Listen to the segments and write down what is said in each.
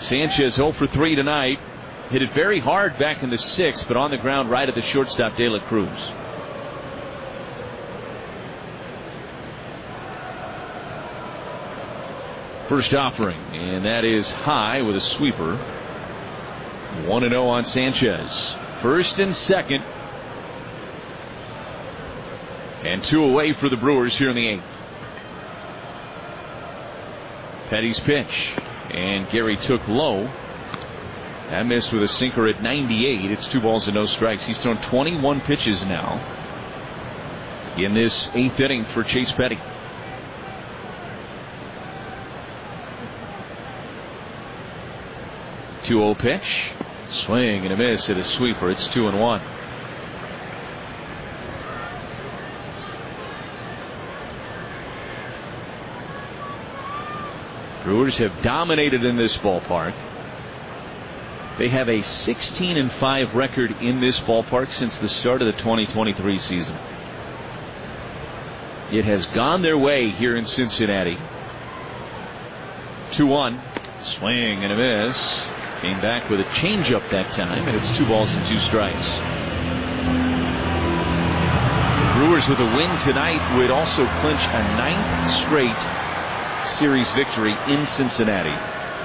Sanchez 0 for 3 tonight. Hit it very hard back in the 6th, but on the ground right at the shortstop, De La Cruz. First offering, and that is high with a sweeper. 1-0 on Sanchez. First and second. And 2 away for the Brewers here in the 8th. Petty's pitch. And Gary took low. That missed with a sinker at 98. It's 2 balls and no strikes. He's thrown 21 pitches now in this 8th inning for Chase Petty. 2-0 pitch. Swing and a miss at a sweeper. It's 2-1. Brewers have dominated in this ballpark. They have a 16-5 record in this ballpark since the start of the 2023 season. It has gone their way here in Cincinnati. 2-1. Swing and a miss. Came back with a changeup that time, and it's 2 balls and 2 strikes. Brewers with a win tonight would also clinch a 9th straight series victory in Cincinnati.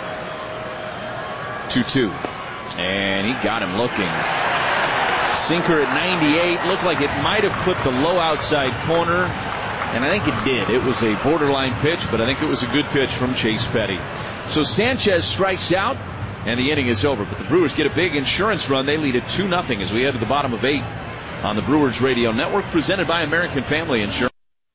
2-2. And he got him looking. Sinker at 98. Looked like it might have clipped the low outside corner. And I think it did. It was a borderline pitch, but I think it was a good pitch from Chase Petty. So Sanchez strikes out, and the inning is over. But the Brewers get a big insurance run. They lead at 2-0 as we head to the bottom of 8 on the Brewers Radio Network, presented by American Family Insurance.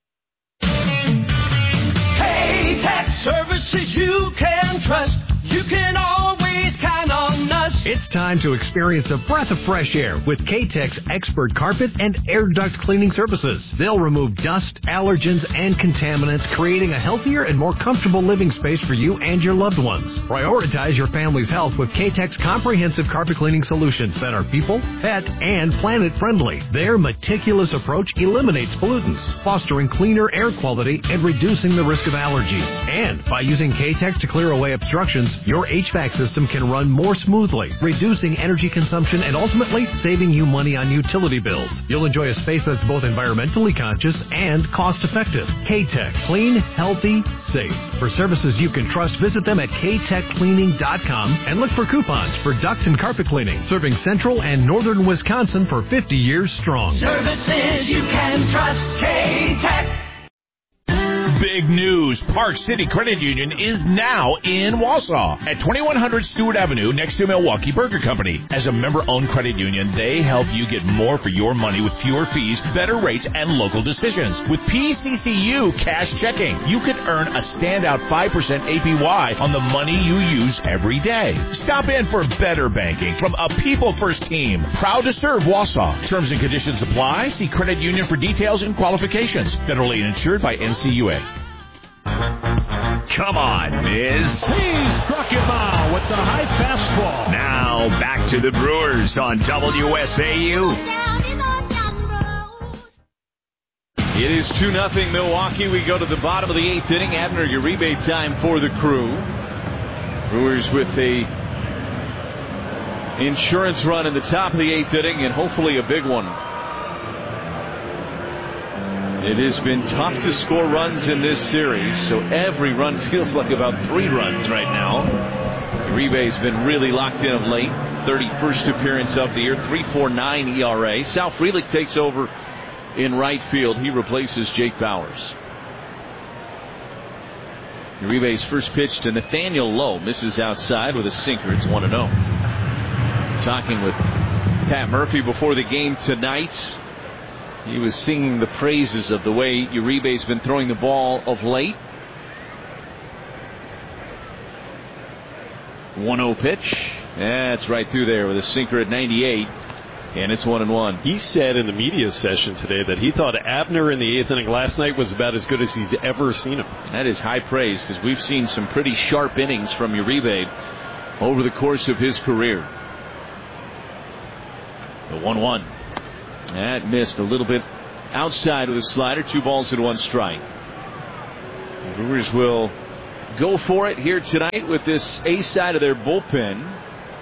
Services you can trust. You can always count on us. It's time to experience a breath of fresh air with K-Tech's expert carpet and air duct cleaning services. They'll remove dust, allergens, and contaminants, creating a healthier and more comfortable living space for you and your loved ones. Prioritize your family's health with K-Tech's comprehensive carpet cleaning solutions that are people, pet, and planet friendly. Their meticulous approach eliminates pollutants, fostering cleaner air quality and reducing the risk of allergies. And by using K-Tech to clear away obstructions, your HVAC system can run more smoothly, reducing energy consumption and ultimately saving you money on utility bills. You'll enjoy a space that's both environmentally conscious and cost-effective. K-Tech. Clean, healthy, safe. For services you can trust, visit them at ktechcleaning.com and look for coupons for duct and carpet cleaning, serving central and northern Wisconsin for 50 years strong. Services you can trust. K-Tech. Big news. Park City Credit Union is now in Wausau at 2100 Stewart Avenue next to Milwaukee Burger Company. As a member-owned credit union, they help you get more for your money with fewer fees, better rates, and local decisions. With PCCU Cash Checking, you can earn a standout 5% APY on the money you use every day. Stop in for better banking from a people-first team. Proud to serve Wausau. Terms and conditions apply. See credit union for details and qualifications. Federally insured by NCUA. Come on, Miz. He struck him out with the high fastball. Now back to the Brewers on WSAU. It is 2-0 Milwaukee. We go to the bottom of the 8th inning. Abner Uribe time for the Crew. Brewers with a insurance run in the top of the 8th inning, and hopefully a big one. It has been tough to score runs in this series, so every run feels like about 3 runs right now. Uribe's been really locked in of late. 31st appearance of the year, 3.49 ERA. Sal Frelick takes over in right field. He replaces Jake Bowers. Uribe's first pitch to Nathaniel Lowe misses outside with a sinker. It's 1-0. Talking with Pat Murphy before the game tonight. He was singing the praises of the way Uribe's been throwing the ball of late. 1-0 pitch. That's right through there with a sinker at 98. And it's 1-1. He said in the media session today that he thought Abner in the 8th inning last night was about as good as he's ever seen him. That is high praise, because we've seen some pretty sharp innings from Uribe over the course of his career. The 1-1. That missed a little bit outside with a slider. 2 balls and 1 strike. The Brewers will go for it here tonight with this A side of their bullpen.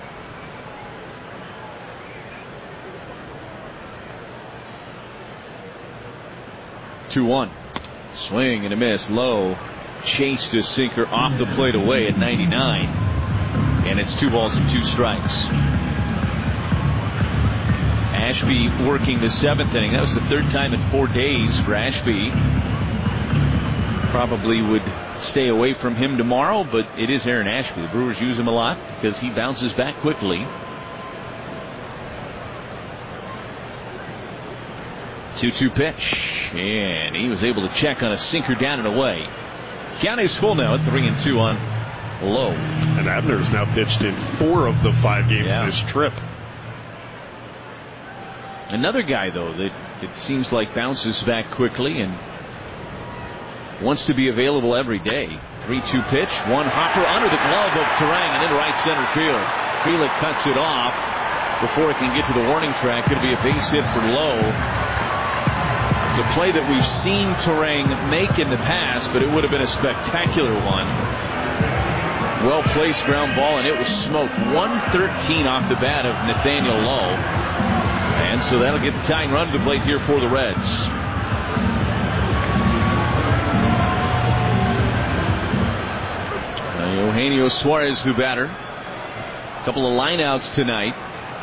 Two-one. Swing and a miss. Low chased a sinker off the plate away at 99. And it's 2 balls and 2 strikes. Ashby working the 7th inning. That was the 3rd time in 4 days for Ashby. Probably would stay away from him tomorrow, but it is Aaron Ashby. The Brewers use him a lot because he bounces back quickly. 2-2 pitch, and he was able to check on a sinker down and away. Count is full now at 3-2 on Low. And Abner's now pitched in 4 of the 5 games this trip. Another guy, though, that it seems like bounces back quickly and wants to be available every day. 3-2 pitch, one hopper under the glove of Turang and into right center field. Frelick cuts it off before it can get to the warning track. It'll be a base hit for Low. It's a play that we've seen Turang make in the past, but it would have been a spectacular one. Well-placed ground ball, and it was smoked. 113 off the bat of Nathaniel Lowe. And so that'll get the tying run to the plate here for the Reds. Eugenio Suarez, the batter. A couple of lineouts tonight.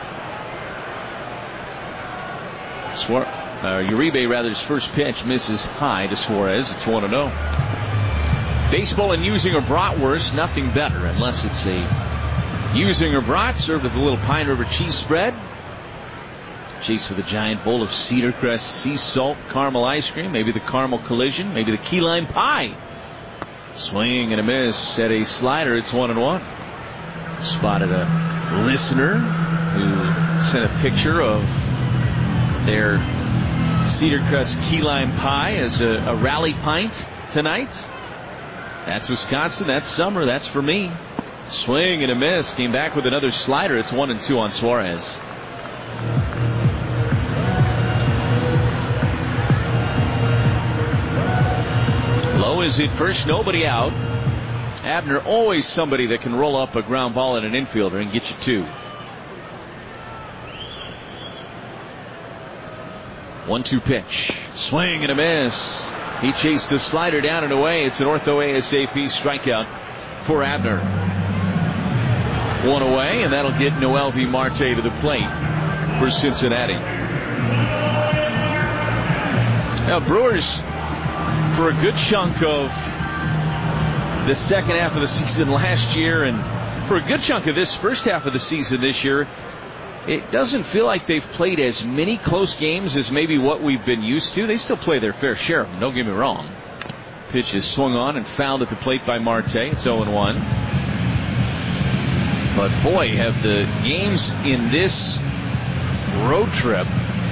Uribe, his first pitch misses high to Suarez. It's 1-0. Baseball and Using or bratwurst, nothing better unless it's a Using or brat served with a little Pine River cheese spread. Chased with a giant bowl of Cedar Crest sea salt caramel ice cream. Maybe the caramel collision. Maybe the key lime pie. Swing and a miss at a slider. It's 1-1. Spotted a listener who sent a picture of their Cedar Crest key lime pie as a rally pint tonight. That's Wisconsin. That's summer. That's for me. Swing and a miss. Came back with another slider. It's 1-2 on Suarez. Low is at first, nobody out. Abner always somebody that can roll up a ground ball at an infielder and get you 2. 1-2 pitch. Swing and a miss. He chased a slider down and away. It's an ortho ASAP strikeout for Abner. 1 away, and that'll get Noelvi Marte to the plate for Cincinnati. Now, Brewers, for a good chunk of the second half of the season last year and for a good chunk of this first half of the season this year, it doesn't feel like they've played as many close games as maybe what we've been used to. They still play their fair share of them, don't get me wrong. Pitch is swung on and fouled at the plate by Marte. It's 0-1. But boy, have the games in this road trip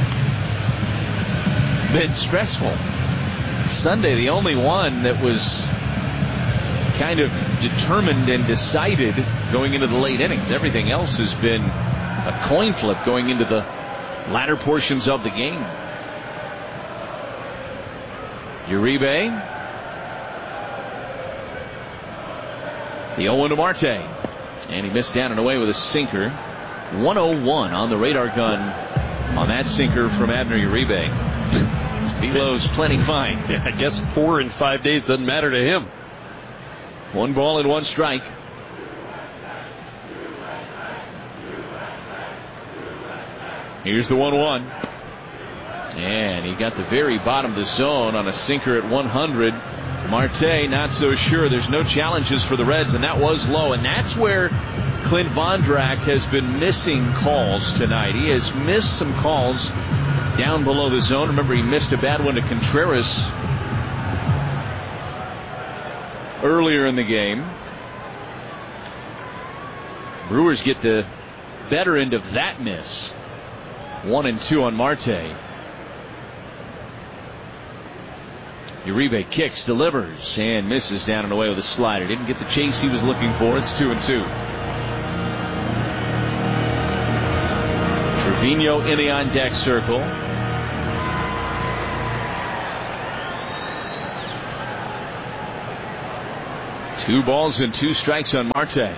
been stressful. Sunday, the only one that was kind of determined and decided going into the late innings. Everything else has been a coin flip going into the latter portions of the game. Uribe. The 0-1 to Marte. And he missed down and away with a sinker. 101 on the radar gun on that sinker from Abner Uribe. Velo's plenty fine. Yeah, I guess 4 in 5 days doesn't matter to him. 1 ball and 1 strike. Here's the 1-1. And he got the very bottom of the zone on a sinker at 100. Marte not so sure. There's no challenges for the Reds, and that was low. And that's where Clint Vondrack has been missing calls tonight. He has missed some calls down below the zone. Remember, he missed a bad one to Contreras earlier in the game. Brewers get the better end of that miss. 1-2 on Marte. Uribe kicks, delivers, and misses down and away with a slider. Didn't get the chase he was looking for. It's 2-2. Trevino in the on-deck circle. 2 balls and 2 strikes on Marte.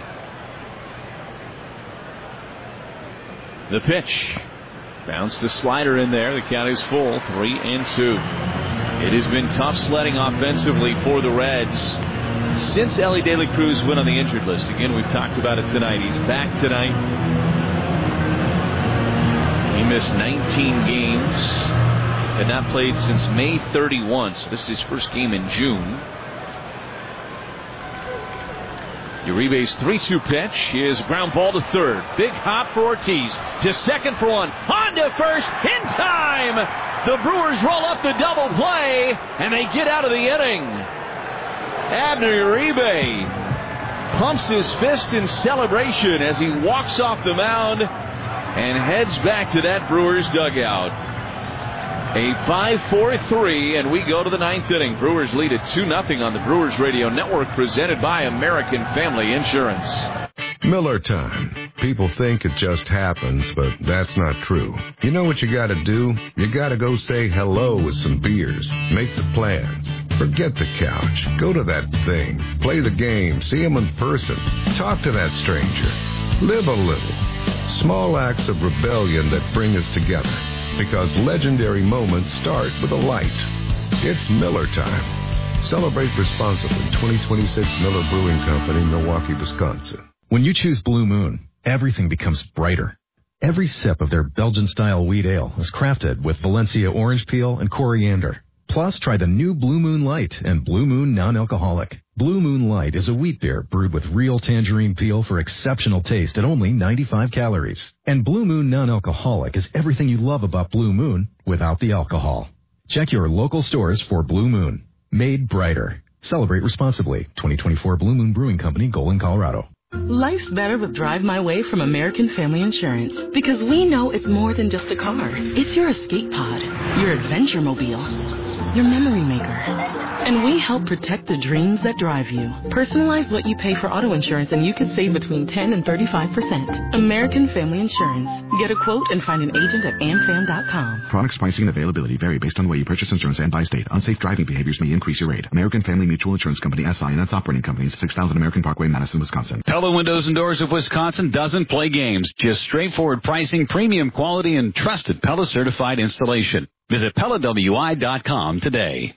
The pitch. Bounced a slider in there. The count is full. 3-2. It has been tough sledding offensively for the Reds since Ellie De La Cruz went on the injured list. Again, we've talked about it tonight. He's back tonight. He missed 19 games. Had not played since May 31. So this is his first game in June. Uribe's 3-2 pitch is ground ball to third. Big hop for Ortiz. To second for one. On to first. In time. The Brewers roll up the double play, and they get out of the inning. Abner Uribe pumps his fist in celebration as he walks off the mound and heads back to that Brewers dugout. A 5-4-3, and we go to the 9th inning. Brewers lead at 2-0 on the Brewers Radio Network, presented by American Family Insurance. Miller time. People think it just happens, but that's not true. You know what you gotta do? You gotta go say hello with some beers. Make the plans. Forget the couch. Go to that thing. Play the game. See him in person. Talk to that stranger. Live a little. Small acts of rebellion that bring us together. Because legendary moments start with a light. It's Miller time. Celebrate responsibly. 2026 Miller Brewing Company, Milwaukee, Wisconsin. When you choose Blue Moon, everything becomes brighter. Every sip of their Belgian-style wheat ale is crafted with Valencia orange peel and coriander. Plus, try the new Blue Moon Light and Blue Moon Non-Alcoholic. Blue Moon Light is a wheat beer brewed with real tangerine peel for exceptional taste at only 95 calories. And Blue Moon Non-Alcoholic is everything you love about Blue Moon without the alcohol. Check your local stores for Blue Moon. Made brighter. Celebrate responsibly. 2024 Blue Moon Brewing Company, Golden, Colorado. Life's better with Drive My Way from American Family Insurance. Because we know it's more than just a car. It's your escape pod, your adventure mobile, your memory maker. And we help protect the dreams that drive you. Personalize what you pay for auto insurance and you can save between 10 and 35%. American Family Insurance. Get a quote and find an agent at amfam.com. Products, pricing, and availability vary based on the way you purchase insurance and by state. Unsafe driving behaviors may increase your rate. American Family Mutual Insurance Company, SI, and its operating companies, 6000 American Parkway, Madison, Wisconsin. Pella Windows and Doors of Wisconsin doesn't play games. Just straightforward pricing, premium quality, and trusted Pella certified installation. Visit PellaWI.com today.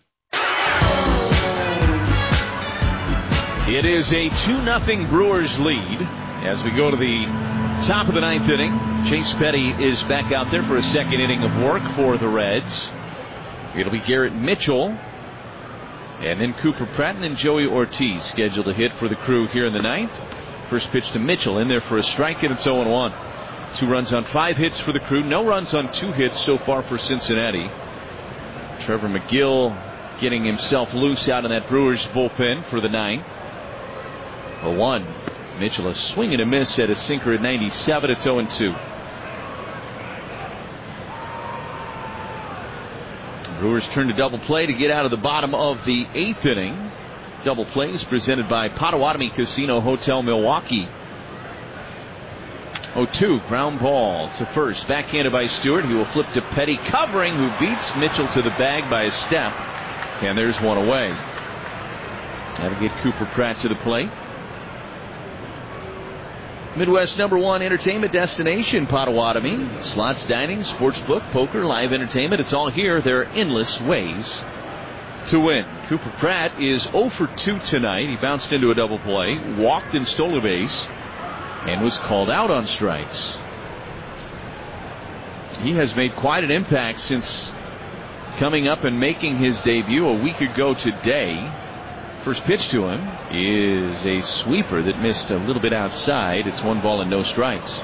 It is a 2-0 Brewers lead as we go to the top of the 9th inning. Chase Petty is back out there for a second inning of work for the Reds. It'll be Garrett Mitchell and then Cooper Pratt and then Joey Ortiz scheduled to hit for the Crew here in the 9th. First pitch to Mitchell in there for a strike, and it's 0-1. 2 runs on 5 hits for the Crew. No runs on 2 hits so far for Cincinnati. Trevor McGill getting himself loose out in that Brewers bullpen for the 9th. 0-1. Mitchell a swing and a miss at a sinker at 97. It's 0-2. Brewers turn to double play to get out of the bottom of the 8th inning. Double play is presented by Potawatomi Casino Hotel Milwaukee. 0-2. Ground ball to first. Backhanded by Stewart. He will flip to Petty, covering, who beats Mitchell to the bag by a step. And there's one away. That'll get Cooper Pratt to the plate. Midwest #1 entertainment destination, Potawatomi. Slots, dining, sportsbook, poker, live entertainment. It's all here. There are endless ways to win. Cooper Pratt is 0 for 2 tonight. He bounced into a double play, walked and stole a base, and was called out on strikes. He has made quite an impact since coming up and making his debut a week ago today. First pitch to him is a sweeper that missed a little bit outside. It's 1 ball and no strikes.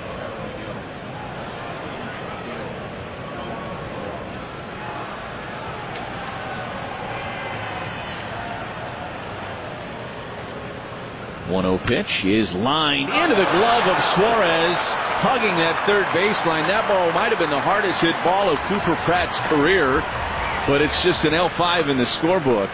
One 0 pitch is lined into the glove of Suarez, hugging that third baseline. That ball might have been the hardest hit ball of Cooper Pratt's career, but it's just an L5 in the scorebook.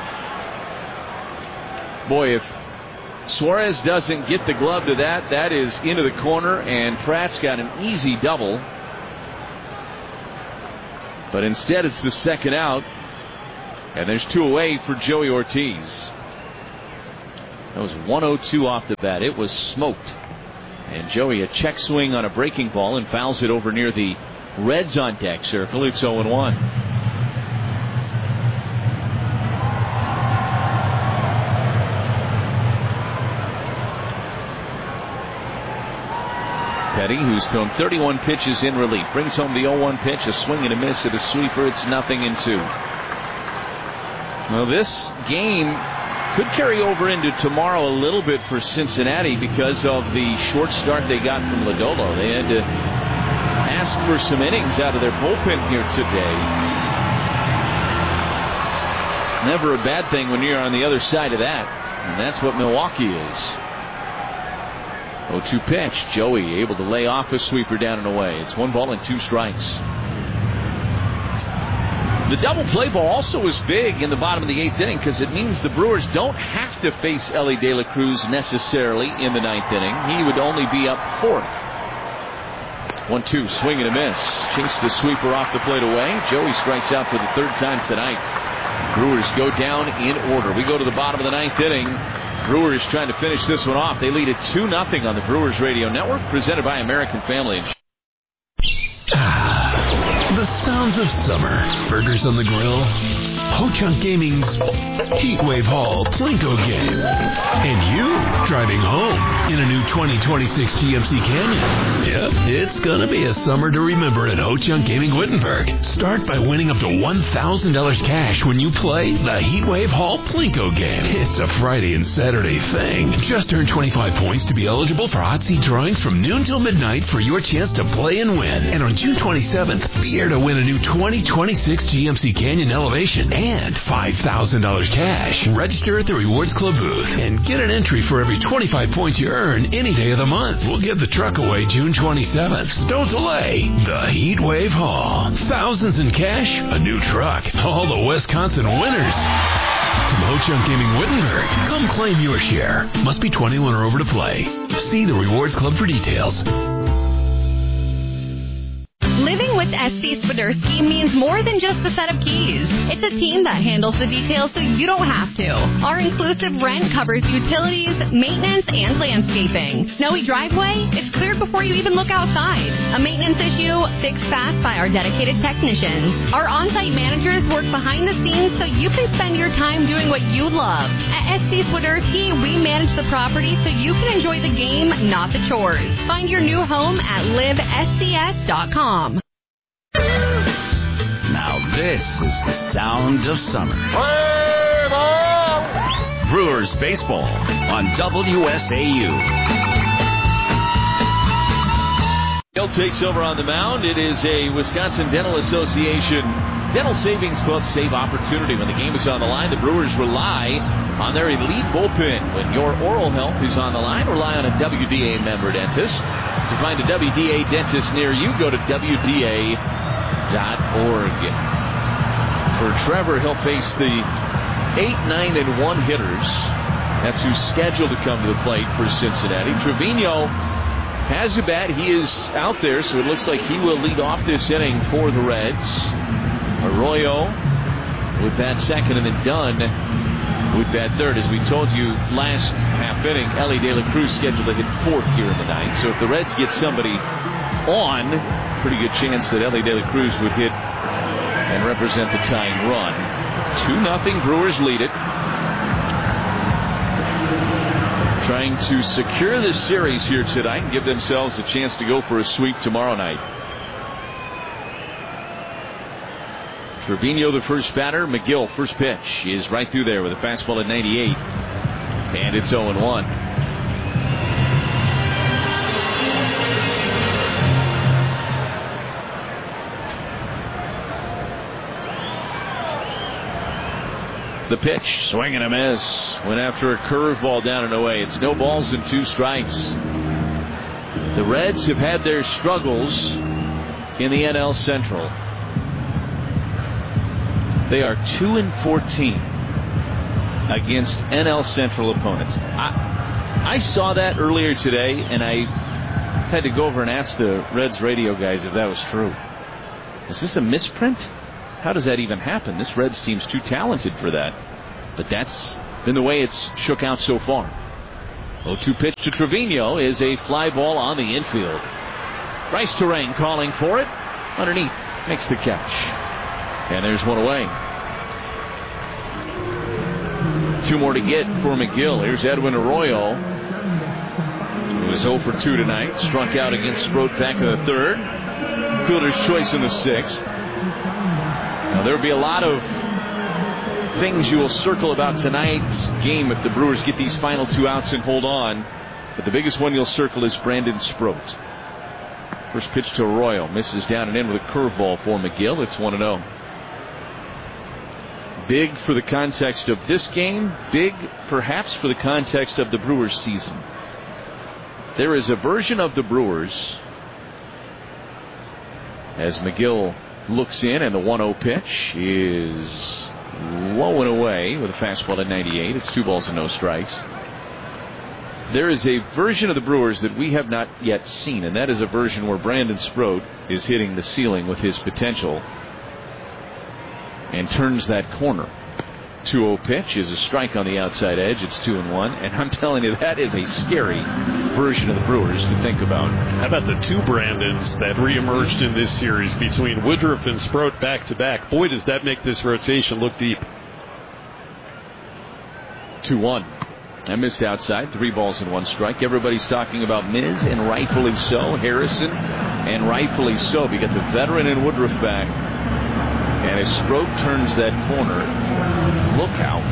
Boy, if Suarez doesn't get the glove to that, that is into the corner, and Pratt's got an easy double. But instead, it's the second out, and there's 2 away for Joey Ortiz. That was 102 off the bat. It was smoked. And Joey, a check swing on a breaking ball and fouls it over near the Reds on deck circle. It's 0-1. Petty, who's thrown 31 pitches in relief, brings home the 0-1 pitch, a swing and a miss at a sweeper. It's 0-2. Well, this game could carry over into tomorrow a little bit for Cincinnati because of the short start they got from Lodolo. They had to ask for some innings out of their bullpen here today. Never a bad thing when you're on the other side of that, and that's what Milwaukee is. 0-2 pitch. Joey able to lay off a sweeper down and away. It's 1 ball and 2 strikes. The double play ball also is big in the bottom of the 8th inning because it means the Brewers don't have to face Elly De La Cruz necessarily in the 9th inning. He would only be up 4th. 1-2, swing and a miss. Chased the sweeper off the plate away. Joey strikes out for the 3rd time tonight. Brewers go down in order. We go to the bottom of the 9th inning. Brewers trying to finish this one off. They lead it 2-0 on the Brewers Radio Network, presented by American Family Insurance. The sounds of summer. Burgers on the grill. Ho-Chunk Gaming's Heatwave Hall Plinko game. And you driving home in a new 2026 GMC Canyon. Yep, it's gonna be a summer to remember at Ho-Chunk Gaming Wittenberg. Start by winning up to $1,000 cash when you play the Heatwave Hall Plinko game. It's a Friday and Saturday thing. Just earn 25 points to be eligible for hot seat drawings from noon till midnight for your chance to play and win. And on June 27th, be here to win a new 2026 GMC Canyon Elevation and $5,000 cash. Register at the Rewards Club booth and get an entry for every 25 points you earn any day of the month. We'll give the truck away June 27th. So don't delay. The Heatwave Hall. Thousands in cash, a new truck. All the Wisconsin winners. From Ho-Chunk Gaming Wittenberg, come claim your share. Must be 21 or over to play. See the Rewards Club for details. Living with SC Swiderski means more than just a set of keys. It's a team that handles the details so you don't have to. Our inclusive rent covers utilities, maintenance, and landscaping. Snowy driveway? It's cleared before you even look outside. A maintenance issue? Fixed fast by our dedicated technicians. Our on-site managers work behind the scenes so you can spend your time doing what you love. At SC Swiderski, we manage the property so you can enjoy the game, not the chores. Find your new home at livescs.com. Now this is the sound of summer. Brewers baseball on WSAU. Hill takes over on the mound. It is a Wisconsin Dental Association Dental Savings Club save opportunity. When the game is on the line, the Brewers rely on their elite bullpen. When your oral health is on the line, rely on a WDA member dentist. To find a WDA dentist near you, go to WDA.org. For Trevor, he'll face the 8, 9, and 1 hitters. That's who's scheduled to come to the plate for Cincinnati. Trevino has a bat. He is out there, so it looks like he will lead off this inning for the Reds. Arroyo with bat second, and then Dunn with bat third. As we told you last half inning, Elly De La Cruz scheduled to hit 4th here in the 9th. So if the Reds get somebody on, pretty good chance that Elly De La Cruz would hit and represent the tying run. 2-0 Brewers lead it. Trying to secure the series here tonight and give themselves a chance to go for a sweep tomorrow night. Trevino, the first batter. McGill, first pitch, is right through there with a fastball at 98. And it's 0-1. The pitch, swing and a miss. Went after a curveball down and away. It's no balls and 2 strikes. The Reds have had their struggles in the NL Central. They are 2-14 against NL Central opponents. I saw that earlier today, and I had to go over and ask the Reds radio guys if that was true. Is this a misprint? How does that even happen? This Reds team's too talented for that. But that's been the way it's shook out so far. 0-2 pitch to Trevino is a fly ball on the infield. Bryce Terang calling for it. Underneath, makes the catch. And there's one away. 2 more to get for McGill. Here's Edwin Arroyo, who is 0 for 2 tonight. Struck out against Sproat back in the 3rd. Fielder's choice in the 6th. Now, there will be a lot of things you will circle about tonight's game if the Brewers get these final 2 outs and hold on. But the biggest one you'll circle is Brandon Sproat. First pitch to Arroyo. Misses down and in with a curveball for McGill. It's 1-0. Big for the context of this game. Big, perhaps, for the context of the Brewers season. There is a version of the Brewers as McGill looks in, and the 1-0 pitch is low and away with a fastball at 98. It's 2 balls and no strikes. There is a version of the Brewers that we have not yet seen, and that is a version where Brandon Sproat is hitting the ceiling with his potential and turns that corner. 2-0 pitch is a strike on the outside edge. It's 2-1, and I'm telling you, that is a scary version of the Brewers to think about. How about the 2 Brandons that reemerged in this series between Woodruff and Sproat back to back? Boy, does that make this rotation look deep. 2-1. I missed outside. 3 balls and 1 strike. Everybody's talking about Miz, and rightfully so. Harrison, and rightfully so. We got the veteran and Woodruff back. And as Sproat turns that corner, look out.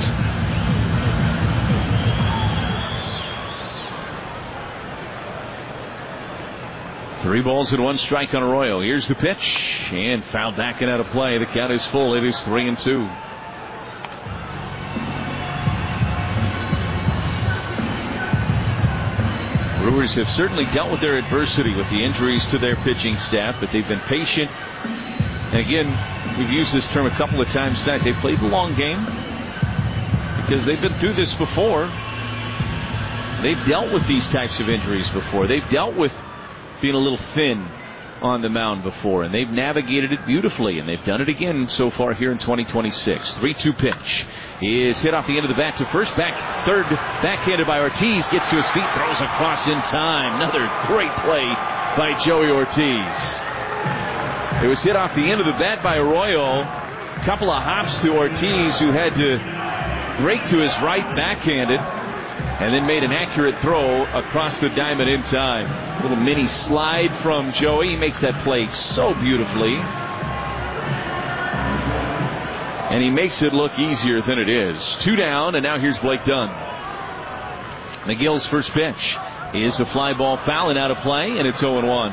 Three balls and 1 strike on Arroyo. Here's the pitch, and fouled back and out of play. The count is full. It is 3-2. Brewers have certainly dealt with their adversity with the injuries to their pitching staff, but they've been patient. And again, we've used this term a couple of times tonight. They've played the long game because they've been through this before. They've dealt with these types of injuries before. They've dealt with being a little thin on the mound before, and they've navigated it beautifully, and they've done it again so far here in 2026. 3-2 pitch is hit off the end of the bat to first. Third, backhanded by Ortiz. Gets to his feet, throws across in time. Another great play by Joey Ortiz. It was hit off the end of the bat by Arroyo. A couple of hops to Ortiz, who had to break to his right backhanded, and then made an accurate throw across the diamond in time. A little mini slide from Joey. He makes that play so beautifully. And he makes it look easier than it is. 2 down, and now here's Blake Dunn. McGill's first pitch is a fly ball foul and out of play, and it's 0-1.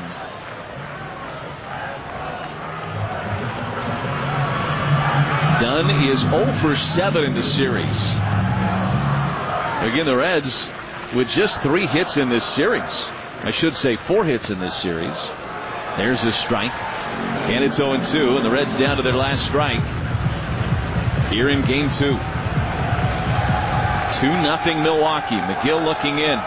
Dunn is 0 for 7 in the series. Again, the Reds with just 3 hits in this series. I should say 4 hits in this series. There's a strike, and it's 0-2, and the Reds down to their last strike here in Game 2. 2-0 Milwaukee. McGill looking in.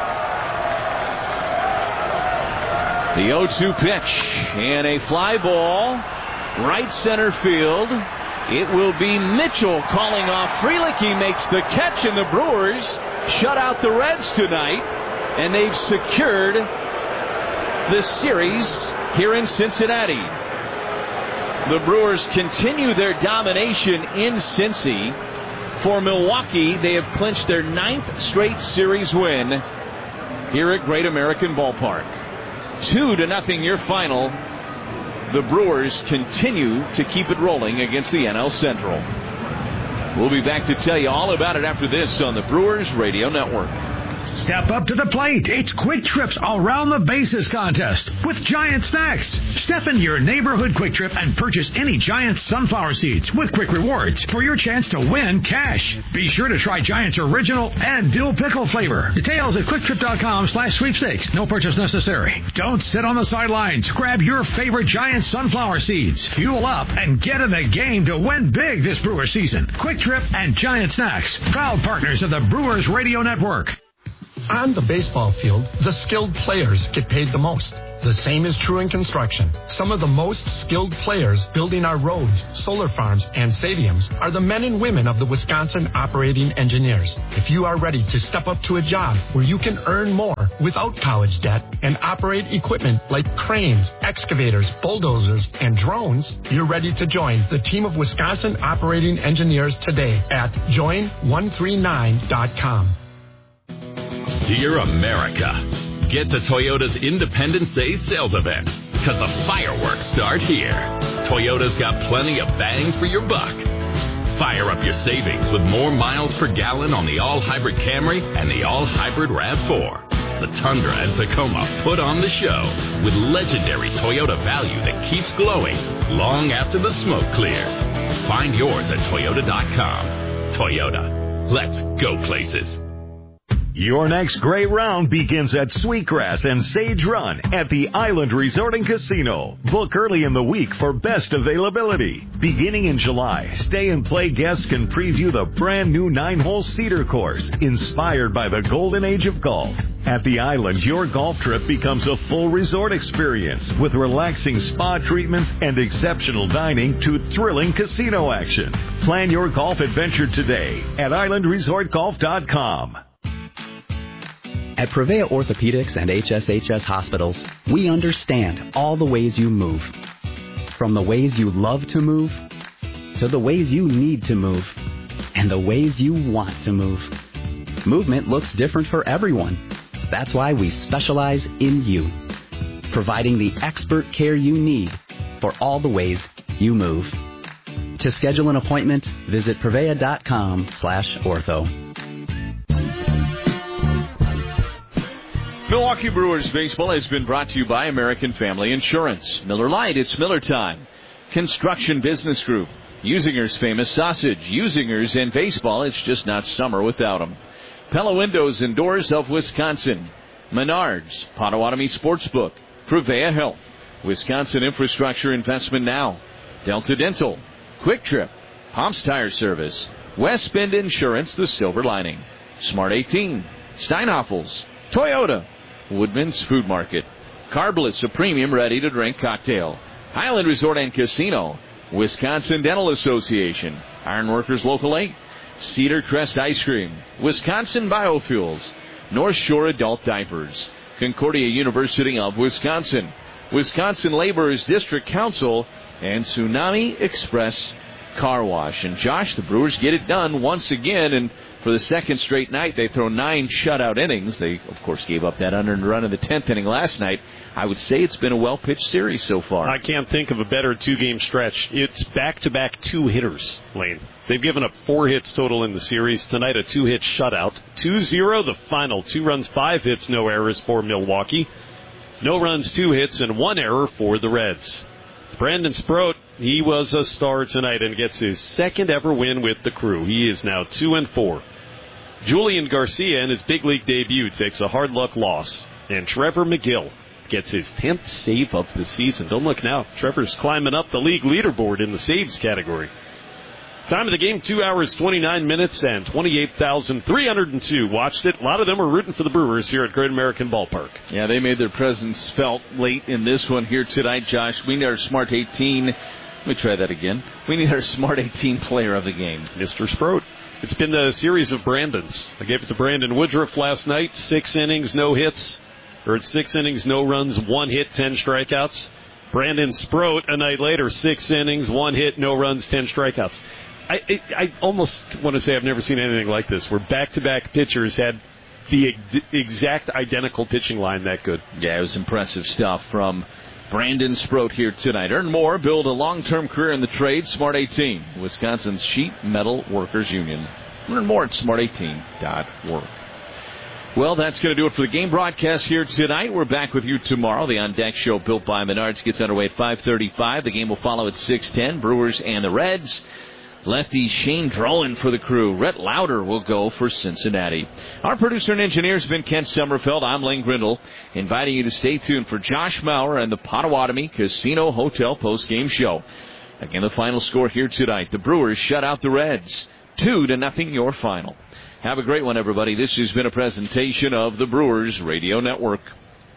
The 0-2 pitch, and a fly ball, right center field. It will be Mitchell calling off Frelick. He makes the catch, and the Brewers shut out the Reds tonight, and they've secured the series here in Cincinnati. The Brewers continue their domination in Cincy. For Milwaukee, they have clinched their 9th straight series win here at Great American Ballpark. 2-0 your final. The Brewers continue to keep it rolling against the NL Central. We'll be back to tell you all about it after this on the Brewers Radio Network. Step up to the plate. It's Quick Trip's Around the Bases contest with Giant Snacks. Step into your neighborhood Quick Trip and purchase any Giant sunflower seeds with Quick Rewards for your chance to win cash. Be sure to try Giant's original and dill pickle flavor. Details at quicktrip.com/sweepstakes. No purchase necessary. Don't sit on the sidelines. Grab your favorite Giant sunflower seeds. Fuel up and get in the game to win big this Brewers season. Quick Trip and Giant Snacks, proud partners of the Brewers Radio Network. On the baseball field, the skilled players get paid the most. The same is true in construction. Some of the most skilled players building our roads, solar farms, and stadiums are the men and women of the Wisconsin Operating Engineers. If you are ready to step up to a job where you can earn more without college debt and operate equipment like cranes, excavators, bulldozers, and drones, you're ready to join the team of Wisconsin Operating Engineers today at join139.com. Dear America, get to Toyota's Independence Day sales event, because the fireworks start here. Toyota's got plenty of bang for your buck. Fire up your savings with more miles per gallon on the all-hybrid Camry and the all-hybrid RAV4. The Tundra and Tacoma put on the show with legendary Toyota value that keeps glowing long after the smoke clears. Find yours at Toyota.com. Toyota. Let's go places. Your next great round begins at Sweetgrass and Sage Run at the Island Resort and Casino. Book early in the week for best availability. Beginning in July, Stay and Play guests can preview the brand new 9-hole Cedar course, inspired by the golden age of golf. At the Island, your golf trip becomes a full resort experience with relaxing spa treatments and exceptional dining to thrilling casino action. Plan your golf adventure today at islandresortgolf.com. At Prevea Orthopedics and HSHS Hospitals, we understand all the ways you move. From the ways you love to move, to the ways you need to move, and the ways you want to move. Movement looks different for everyone. That's why we specialize in you, providing the expert care you need for all the ways you move. To schedule an appointment, visit Prevea.com/ortho. Milwaukee Brewers baseball has been brought to you by American Family Insurance. Miller Lite, it's Miller time. Construction Business Group. Usinger's famous sausage. Usinger's and baseball, it's just not summer without them. Pella Windows and Doors of Wisconsin. Menards, Potawatomi Sportsbook. Prevea Health. Wisconsin Infrastructure Investment Now. Delta Dental. Quick Trip. Pomps Tire Service. West Bend Insurance, the silver lining. Smart 18. Steinhoffels. Toyota. Woodman's Food Market. Carbliss, a premium ready-to-drink cocktail. Highland Resort and Casino. Wisconsin Dental Association. Ironworkers Local 8. Cedar Crest Ice Cream. Wisconsin Biofuels. North Shore Adult Diapers. Concordia University of Wisconsin. Wisconsin Laborers District Council. And Tsunami Express Car Wash. And Josh, the Brewers get it done once again, and for the second straight night, they throw 9 shutout innings. They, of course, gave up that unearned run in the 10th inning last night. I would say it's been a well-pitched series so far. I can't think of a better two-game stretch. It's back-to-back 2-hitters, Lane. They've given up 4 hits total in the series. Tonight, a 2-hit shutout. 2-0, the final. 2 runs, 5 hits, no errors for Milwaukee. No runs, 2 hits, and 1 error for the Reds. Brandon Sproat, he was a star tonight and gets his second ever win with the Crew. He is now 2-4. Julian Garcia, in his big league debut, takes a hard luck loss. And Trevor McGill gets his 10th save of the season. Don't look now. Trevor's climbing up the league leaderboard in the saves category. Time of the game, 2 hours, 29 minutes, and 28,302 watched it. A lot of them are rooting for the Brewers here at Great American Ballpark. Yeah, they made their presence felt late in this one here tonight, Josh. We need our Smart 18. Let me try that again. We need our Smart 18 player of the game. Mr. Sproat. It's been a series of Brandons. I gave it to Brandon Woodruff last night. 6 innings, no hits. Or 6 innings, no runs, 1 hit, 10 strikeouts. Brandon Sproat, a night later, 6 innings, 1 hit, no runs, 10 strikeouts. I almost want to say I've never seen anything like this, where back-to-back pitchers had the exact identical pitching line that good. Yeah, it was impressive stuff from Brandon Sproat here tonight. Earn more, build a long-term career in the trade. Smart 18, Wisconsin's Sheet Metal Workers Union. Learn more at smart18.org. Well, that's going to do it for the game broadcast here tonight. We're back with you tomorrow. The On Deck Show, built by Menards, gets underway at 5:35. The game will follow at 6:10. Brewers and the Reds. Lefty Shane Drowan for the Crew. Rhett Lauder will go for Cincinnati. Our producer and engineer has been Kent Sommerfeld. I'm Lane Grindle, inviting you to stay tuned for Josh Maurer and the Potawatomi Casino Hotel postgame show. Again, the final score here tonight. The Brewers shut out the Reds. 2-0 your final. Have a great one, everybody. This has been a presentation of the Brewers Radio Network.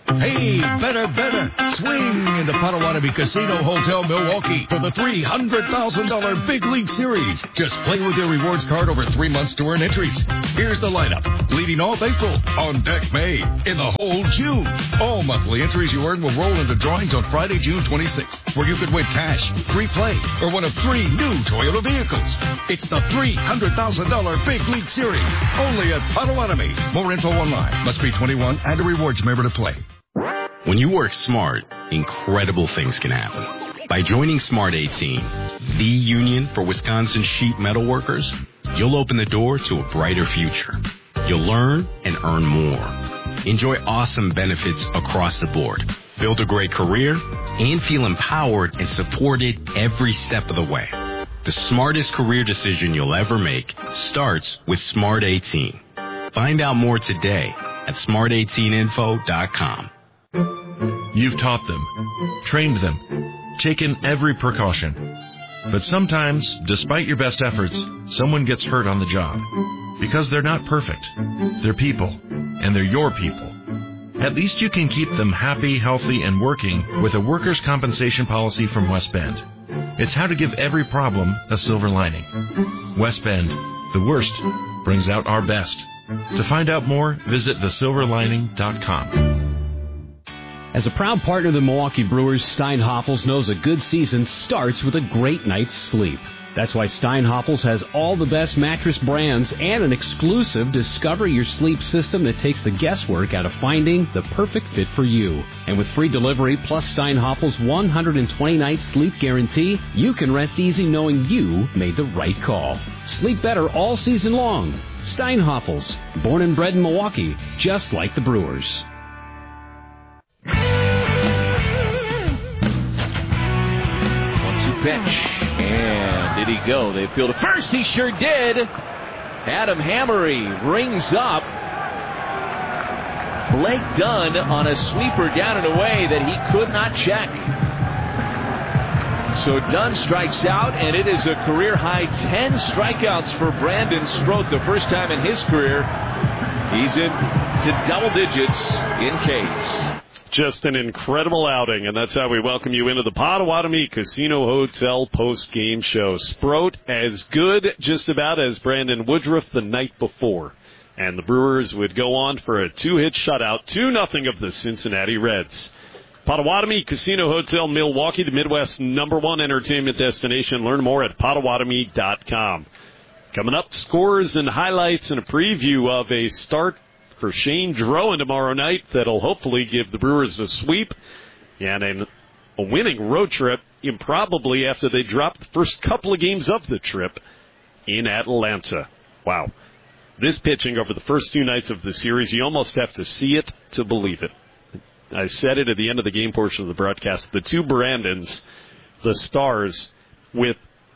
Hey, better. Swing into Potawatomi Casino Hotel Milwaukee for the $300,000 Big League Series. Just play with your rewards card over 3 months to earn entries. Here's the lineup. Leading off April, on deck May, in the whole June. All monthly entries you earn will roll into drawings on Friday, June 26th, where you could win cash, free play, or one of 3 new Toyota vehicles. It's the $300,000 Big League Series, only at Potawatomi. More info online. Must be 21 and a rewards member to play. When you work smart, incredible things can happen. By joining Smart 18, the union for Wisconsin sheet metal workers, you'll open the door to a brighter future. You'll learn and earn more. Enjoy awesome benefits across the board. Build a great career and feel empowered and supported every step of the way. The smartest career decision you'll ever make starts with Smart 18. Find out more today at smart18info.com. You've taught them, trained them, taken every precaution. But sometimes, despite your best efforts, someone gets hurt on the job. Because they're not perfect. They're people, and they're your people. At least you can keep them happy, healthy, and working with a workers' compensation policy from West Bend. It's how to give every problem a silver lining. West Bend, the worst brings out our best. To find out more, visit thesilverlining.com. As a proud partner of the Milwaukee Brewers, Steinhoffels knows a good season starts with a great night's sleep. That's why Steinhoffels has all the best mattress brands and an exclusive Discover Your Sleep system that takes the guesswork out of finding the perfect fit for you. And with free delivery plus Steinhoffels' 120-night sleep guarantee, you can rest easy knowing you made the right call. Sleep better all season long. Steinhoffels, born and bred in Milwaukee, just like the Brewers. 1-2 pitch. And did he go? They appeal to first. He sure did. Adam Hammery rings up. Blake Dunn on a sweeper down and away that he could not check. So Dunn strikes out, and it is a career-high 10 strikeouts for Brandon Sproat, the first time in his career he's into double digits in Ks. Just an incredible outing, and that's how we welcome you into the Potawatomi Casino Hotel post-game show. Sproat as good just about as Brandon Woodruff the night before. And the Brewers would go on for a 2-hit shutout, 2-0 of the Cincinnati Reds. Potawatomi Casino Hotel Milwaukee, the Midwest's #1 entertainment destination. Learn more at Potawatomi.com. Coming up, scores and highlights and a preview of a start for Shane Drowan tomorrow night that'll hopefully give the Brewers a sweep and a winning road trip, improbably after they dropped the first couple of games of the trip in Atlanta. Wow. This pitching over the first 2 nights of the series, you almost have to see it to believe it. I said it at the end of the game portion of the broadcast. The two Brandons, the Stars, with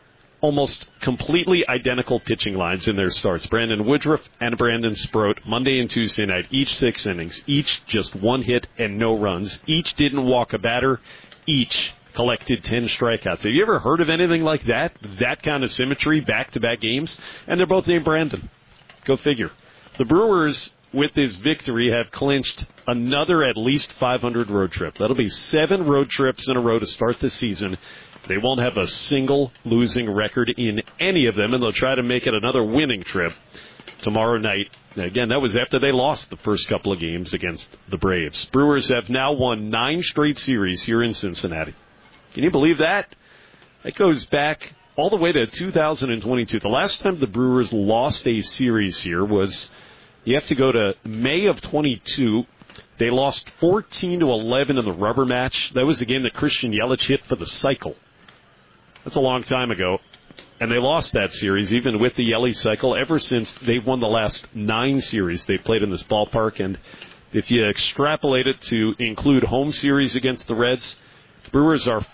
almost completely identical pitching lines in their starts. Brandon Woodruff and Brandon Sproat, Monday and Tuesday night, each 6 innings, each just 1 hit and no runs. Each didn't walk a batter. Each collected 10 strikeouts. Have you ever heard of anything like that? That kind of symmetry, back-to-back games? And they're both named Brandon. Go figure. The Brewers, with this victory, have clinched another at least 500 road trip. That'll be 7 road trips in a row to start the season. They won't have a single losing record in any of them, and they'll try to make it another winning trip tomorrow night. Again, that was after they lost the first couple of games against the Braves. Brewers have now won 9 straight series here in Cincinnati. Can you believe that? That goes back all the way to 2022. The last time the Brewers lost a series here was, you have to go to May of 22. They lost 14-11 in the rubber match. That was the game that Christian Yelich hit for the cycle. That's a long time ago. And they lost that series, even with the Yelich cycle. Ever since, they've won the last 9 series they played in this ballpark. And if you extrapolate it to include home series against the Reds, the Brewers are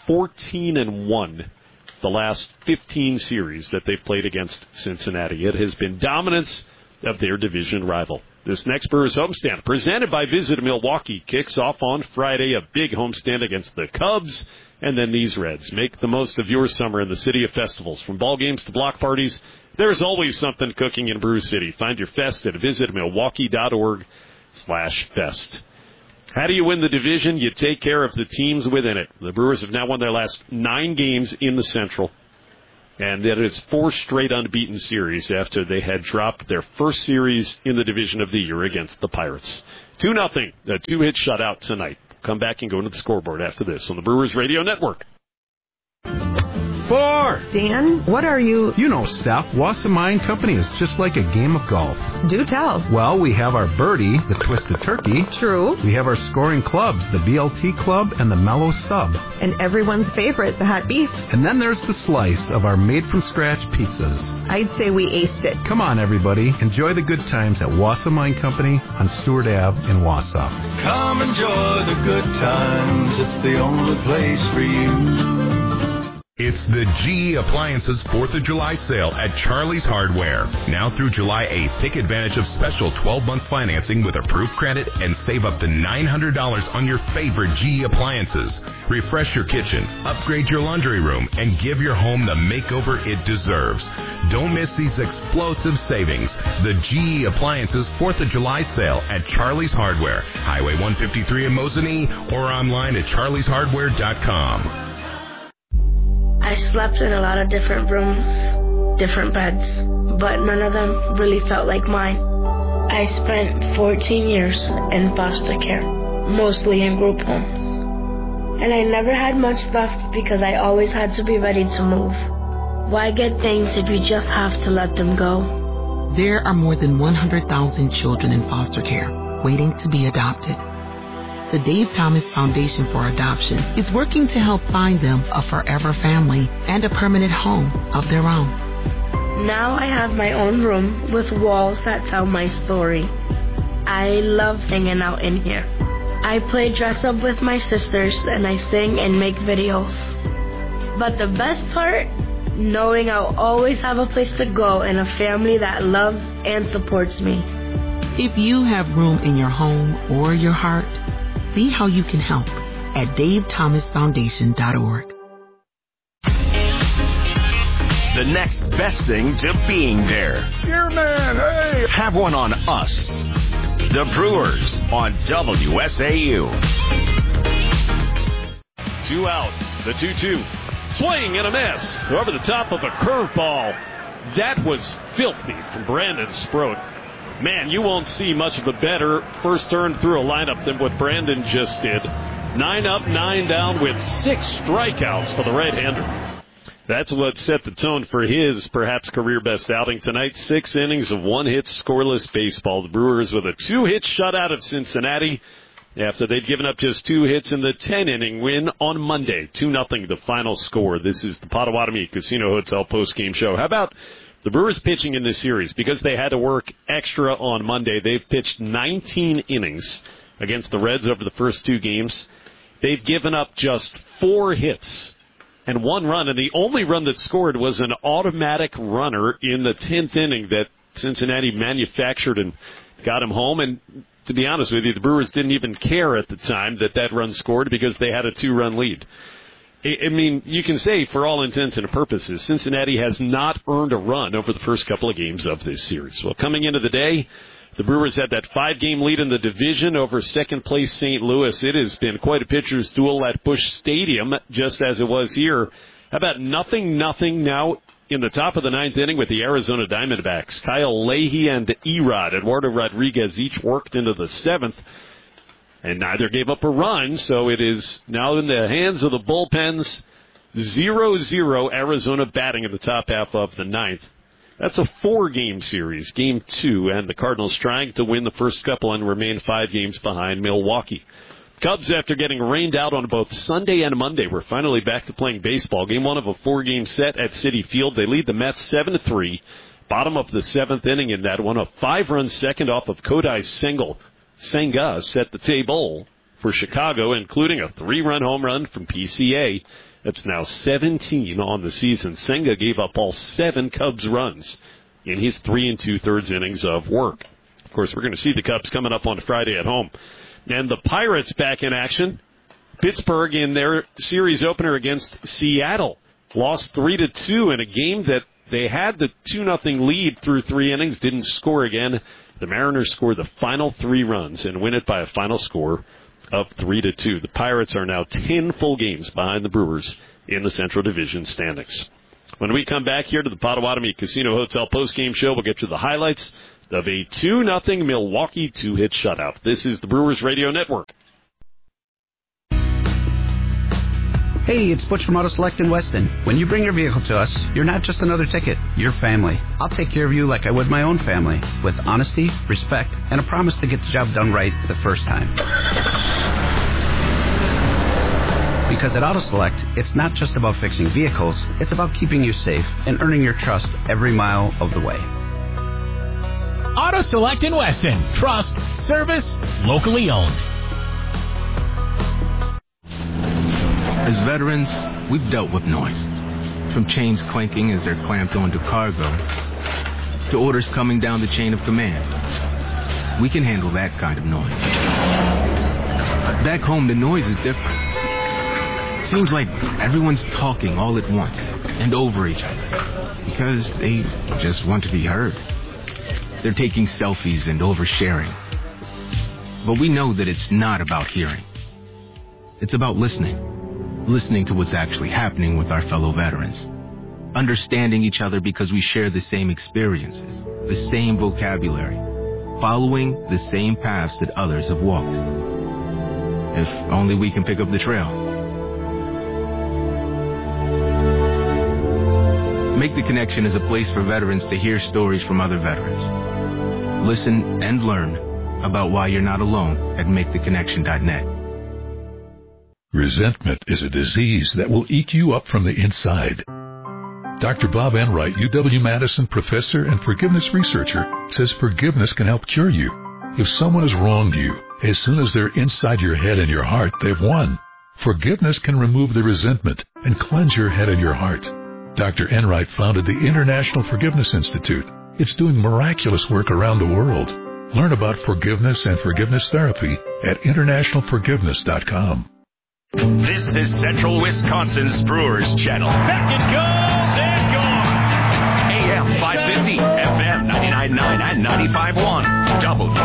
14-1 the last 15 series that they've played against Cincinnati. It has been dominance of their division rival. This next Brewers homestand, presented by Visit Milwaukee, kicks off on Friday, a big homestand against the Cubs, and then these Reds. Make the most of your summer in the city of festivals. From ball games to block parties, there's always something cooking in Brew City. Find your fest at visitmilwaukee.org/fest. How do you win the division? You take care of the teams within it. The Brewers have now won their last 9 games in the Central. And that is 4 straight unbeaten series after they had dropped their first series in the division of the year against the Pirates. 2-0, a 2-hit shutout tonight. Come back and go into the scoreboard after this on the Brewers Radio Network. 4. Dan, what are you? You know, Steph, Wasserman Company is just like a game of golf. Do tell. Well, we have our birdie, the Twisted Turkey. True. We have our scoring clubs, the BLT Club and the Mellow Sub. And everyone's favorite, the hot beef. And then there's the slice of our made-from-scratch pizzas. I'd say we aced it. Come on, everybody. Enjoy the good times at Wasserman Company on Stewart Ave in Wausau. Come enjoy the good times. It's the only place for you. It's the GE Appliances 4th of July sale at Charlie's Hardware. Now through July 8th, take advantage of special 12-month financing with approved credit and save up to $900 on your favorite GE appliances. Refresh your kitchen, upgrade your laundry room, and give your home the makeover it deserves. Don't miss these explosive savings. The GE Appliances 4th of July sale at Charlie's Hardware, Highway 153 in Mosinee, or online at charlieshardware.com. I slept in a lot of different rooms, different beds, but none of them really felt like mine. I spent 14 years in foster care, mostly in group homes. And I never had much stuff because I always had to be ready to move. Why get things if you just have to let them go? There are more than 100,000 children in foster care waiting to be adopted. The Dave Thomas Foundation for Adoption is working to help find them a forever family and a permanent home of their own. Now I have my own room with walls that tell my story. I love hanging out in here. I play dress up with my sisters and I sing and make videos. But the best part, knowing I'll always have a place to go and a family that loves and supports me. If you have room in your home or your heart, see how you can help at davethomasfoundation.org. The next best thing to being there. Here, man, hey! Have one on us. The Brewers on WSAU. 2 out. The 2-2. Swing and a miss over the top of a curveball. That was filthy from Brandon Sproat. Man, you won't see much of a better first turn through a lineup than what Brandon just did. 9 up, 9 down with 6 strikeouts for the right-hander. That's what set the tone for his perhaps career best outing tonight. 6 innings of 1-hit scoreless baseball. The Brewers with a 2-hit shutout of Cincinnati after they'd given up just 2 hits in the 10-inning win on Monday. 2-0 the final score. This is the Potawatomi Casino Hotel postgame show. How about the Brewers pitching in this series? Because they had to work extra on Monday, they've pitched 19 innings against the Reds over the first 2 games. They've given up just 4 hits and 1 run, and the only run that scored was an automatic runner in the 10th inning that Cincinnati manufactured and got him home. And to be honest with you, the Brewers didn't even care at the time that run scored because they had a 2-run lead. I mean, you can say, for all intents and purposes, Cincinnati has not earned a run over the first couple of games of this series. Well, coming into the day, the Brewers had that 5-game lead in the division over second-place St. Louis. It has been quite a pitcher's duel at Busch Stadium, just as it was here. How about 0-0 now in the top of the 9th inning with the Arizona Diamondbacks? Kyle Leahy and Erod, Eduardo Rodriguez, each worked into the 7th. And neither gave up a run, so it is now in the hands of the bullpens. 0-0 Arizona batting in the top half of the 9th. That's a 4-game series, Game 2, and the Cardinals trying to win the first couple and remain 5 games behind Milwaukee. Cubs, after getting rained out on both Sunday and Monday, were finally back to playing baseball. Game 1 of a 4-game set at Citi Field. They lead the Mets 7-3. Bottom of the 7th inning in that one. A 5-run second off of Kodai Senga set the table for Chicago, including a 3-run home run from PCA. That's now 17 on the season. Senga gave up all 7 Cubs runs in his 3 2/3 innings of work. Of course, we're going to see the Cubs coming up on Friday at home. And the Pirates back in action. Pittsburgh in their series opener against Seattle lost 3-2 in a game that they had the 2-0 lead through 3 innings, didn't score again. The Mariners scored the final 3 runs and win it by a final score of 3-2. The Pirates are now 10 full games behind the Brewers in the Central Division standings. When we come back here to the Potawatomi Casino Hotel postgame show, we'll get you the highlights of a 2-0 Milwaukee two-hit shutout. This is the Brewers Radio Network. Hey, it's Butch from Auto Select in Weston. When you bring your vehicle to us, you're not just another ticket, you're family. I'll take care of you like I would my own family, with honesty, respect, and a promise to get the job done right the first time. Because at Auto Select, it's not just about fixing vehicles, it's about keeping you safe and earning your trust every mile of the way. Auto Select in Weston. Trust, service, locally owned. As veterans, we've dealt with noise. From chains clanking as they're clamped onto cargo, to orders coming down the chain of command. We can handle that kind of noise. Back home, the noise is different. Seems like everyone's talking all at once and over each other because they just want to be heard. They're taking selfies and oversharing. But we know that it's not about hearing. It's about listening. Listening to what's actually happening with our fellow veterans. Understanding each other because we share the same experiences, the same vocabulary, following the same paths that others have walked. If only we can pick up the trail. Make the Connection is a place for veterans to hear stories from other veterans. Listen and learn about why you're not alone at MakeTheConnection.net. Resentment is a disease that will eat you up from the inside. Dr. Bob Enright, UW-Madison professor and forgiveness researcher, says forgiveness can help cure you. If someone has wronged you, as soon as they're inside your head and your heart, they've won. Forgiveness can remove the resentment and cleanse your head and your heart. Dr. Enright founded the International Forgiveness Institute. It's doing miraculous work around the world. Learn about forgiveness and forgiveness therapy at internationalforgiveness.com. This is Central Wisconsin's Brewers Channel. Back it goes and gone. AM 550, FM 99.9 and 95.1.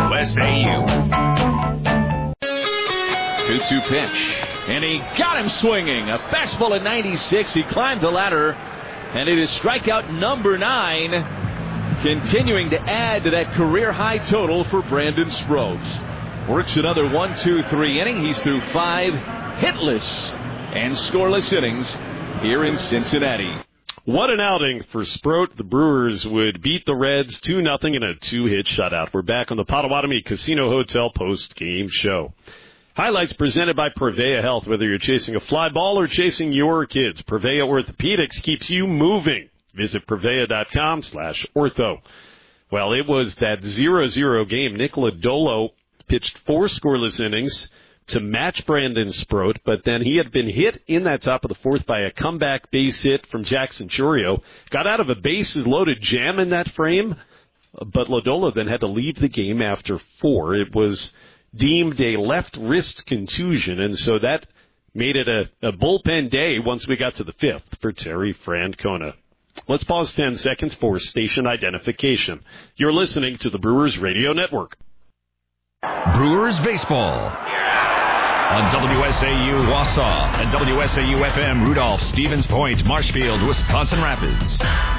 WSAU. 2-2 pitch. And he got him swinging. A fastball at 96. He climbed the ladder. And it is strikeout number 9. Continuing to add to that career high total for Brandon Sproat. Works another 1-2-3 inning. He's through 5 hitless and scoreless innings here in Cincinnati. What an outing for Sproat. The Brewers would beat the Reds 2-0 in a 2-hit shutout. We're back on the Potawatomi Casino Hotel post-game show. Highlights presented by Prevea Health. Whether you're chasing a fly ball or chasing your kids, Prevea Orthopedics keeps you moving. Visit Prevea.com/ortho. Well, it was that 0-0 game. Nick Lodolo pitched 4 scoreless innings to match Brandon Sproat, but then he had been hit in that top of the 4th by a comeback base hit from Jackson Chourio. Got out of a bases-loaded jam in that frame, but Lodolo then had to leave the game after 4. It was deemed a left wrist contusion, and so that made it a bullpen day once we got to the 5th for Terry Francona. Let's pause 10 seconds for station identification. You're listening to the Brewers Radio Network. Brewers Baseball on WSAU Wausau and WSAU-FM Rudolph, Stevens Point, Marshfield, Wisconsin Rapids.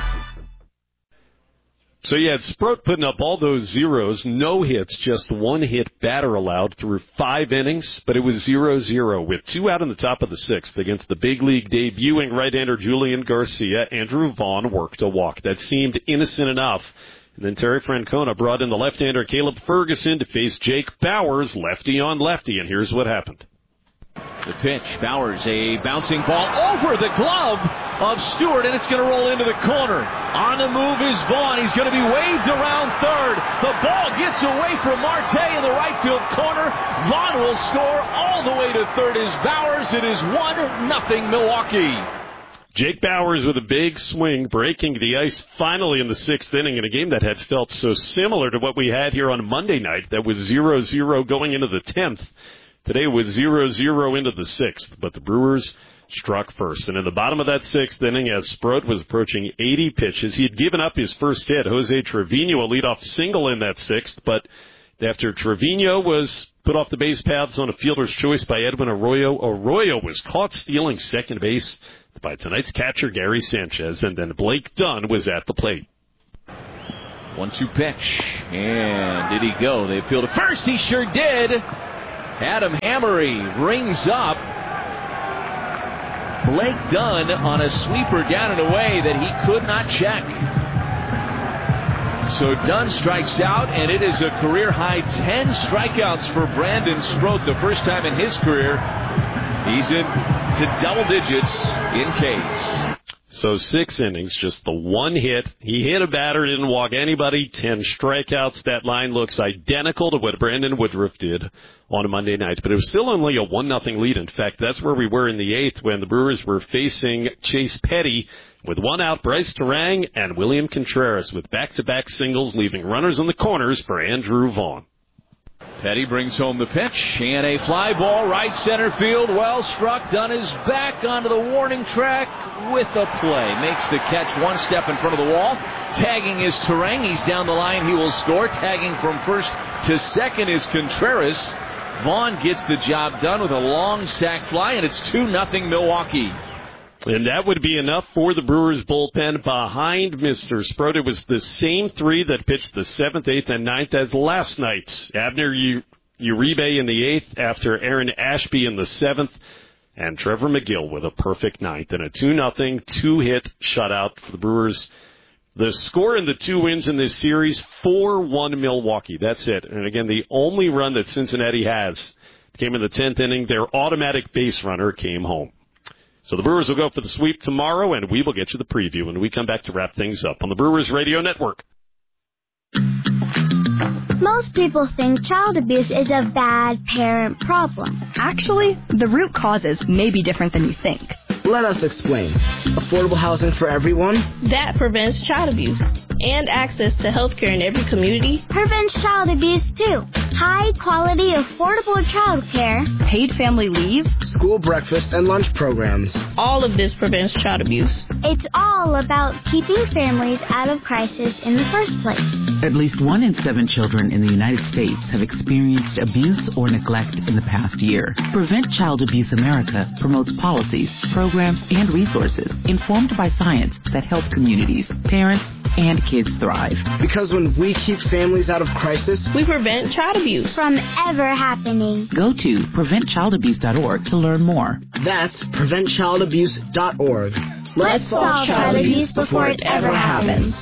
So you had Sproat putting up all those zeros, no hits, just 1 hit batter allowed through 5 innings, but it was 0-0 with 2 out in the top of the 6th against the big league debuting right-hander Julian Garcia. Andrew Vaughn worked a walk. That seemed innocent enough. And then Terry Francona brought in the left-hander Caleb Ferguson to face Jake Bowers, lefty on lefty, and here's what happened. The pitch, Bowers, a bouncing ball over the glove of Stewart, and it's going to roll into the corner. On the move is Vaughn. He's going to be waved around third. The ball gets away from Marte in the right field corner. Vaughn will score all the way to third as Bowers. It is 1-0 Milwaukee. Jake Bowers with a big swing, breaking the ice finally in the 6th inning in a game that had felt so similar to what we had here on Monday night. That was 0-0 going into the 10th. Today was 0-0 into the 6th, but the Brewers struck first. And in the bottom of that 6th inning, as Sproat was approaching 80 pitches, he had given up his first hit. Jose Trevino, a leadoff single in that 6th, but after Trevino was put off the base paths on a fielder's choice by Edwin Arroyo. Arroyo was caught stealing second base by tonight's catcher, Gary Sanchez, and then Blake Dunn was at the plate. 1-2 pitch. And did he go? They appealed to first. He sure did. Adam Hammery rings up. Blake Dunn on a sweeper down and away that he could not check. So Dunn strikes out, and it is a career-high 10 strikeouts for Brandon Sproat, the first time in his career he's into double digits in Ks. So 6 innings, just the one hit. He hit a batter, didn't walk anybody, 10 strikeouts. That line looks identical to what Brandon Woodruff did on a Monday night. But it was still only a 1-0 lead. In fact, that's where we were in the 8th when the Brewers were facing Chase Petty. With one out, Bryce Terang and William Contreras with back-to-back singles, leaving runners in the corners for Andrew Vaughn. Petty brings home the pitch, and a fly ball right center field, well struck. Dunn is back onto the warning track with a play. Makes the catch one step in front of the wall. Tagging is Terang. He's down the line. He will score. Tagging from first to second is Contreras. Vaughn gets the job done with a long sac fly, and it's 2-0 Milwaukee. And that would be enough for the Brewers bullpen behind Mr. Sproat. It was the same 3 that pitched the 7th, 8th, and 9th as last night's. Abner Uribe in the 8th after Aaron Ashby in the 7th, and Trevor McGill with a perfect 9th and a 2-0, 2-hit shutout for the Brewers. The score in the 2 wins in this series, 4-1 Milwaukee. That's it. And again, the only run that Cincinnati has came in the 10th inning. Their automatic base runner came home. So the Brewers will go for the sweep tomorrow, and we will get you the preview when we come back to wrap things up on the Brewers Radio Network. Most people think child abuse is a bad parent problem. Actually, the root causes may be different than you think. Let us explain. Affordable housing for everyone. That prevents child abuse. And access to health care in every community. Prevents child abuse, too. High quality, affordable child care. Paid family leave. School breakfast and lunch programs. All of this prevents child abuse. It's all about keeping families out of crisis in the first place. At least 1 in 7 children in the United States have experienced abuse or neglect in the past year. Prevent Child Abuse America promotes policies, programs, and resources informed by science that help communities, parents, and kids thrive. Because when we keep families out of crisis, we prevent child abuse from ever happening. Go to preventchildabuse.org to learn more. That's preventchildabuse.org. Let's solve child abuse before it ever happens.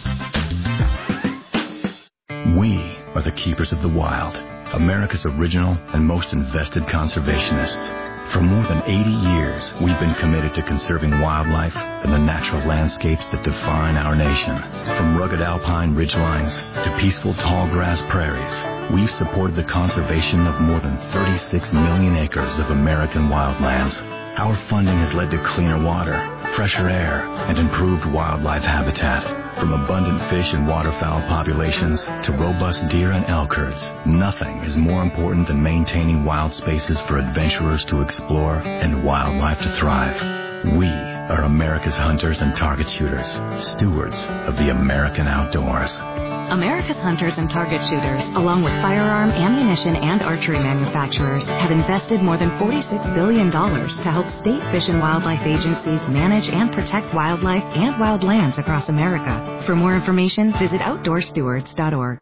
We are the keepers of the wild, America's original and most invested conservationists. For more than 80 years, we've been committed to conserving wildlife and the natural landscapes that define our nation. From rugged alpine ridgelines to peaceful tall grass prairies, we've supported the conservation of more than 36 million acres of American wildlands. Our funding has led to cleaner water, fresher air, and improved wildlife habitat. From abundant fish and waterfowl populations to robust deer and elk herds, nothing is more important than maintaining wild spaces for adventurers to explore and wildlife to thrive. We are America's hunters and target shooters, stewards of the American outdoors. America's hunters and target shooters, along with firearm, ammunition, and archery manufacturers, have invested more than $46 billion to help state fish and wildlife agencies manage and protect wildlife and wildlands across America. For more information, visit OutdoorStewards.org.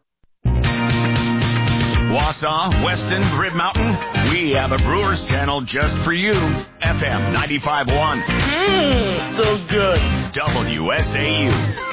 Wausau, Weston, Grid Mountain, we have a Brewers channel just for you. FM 95.1. So good. WSAU.